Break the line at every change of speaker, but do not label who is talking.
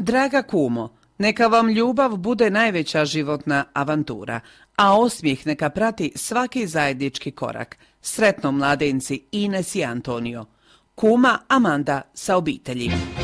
Draga kumo, neka vam ljubav bude najveća životna avantura, a osmijeh neka prati svaki zajednički korak. Sretno mladenci Ines i Antonio. Kuma Amanda sa obitelji.